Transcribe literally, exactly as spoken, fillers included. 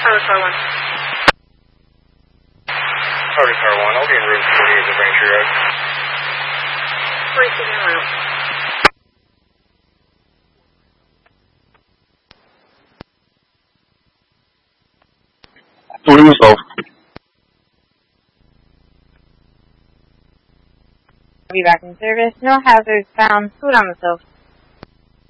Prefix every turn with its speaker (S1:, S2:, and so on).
S1: Harvard Car one.
S2: Harvard Car one, I'll be in room forty-eight at Braintree Road.
S1: forty-two en route.
S3: What do you solve?
S4: Be back in service. No hazards found. Food on the stove.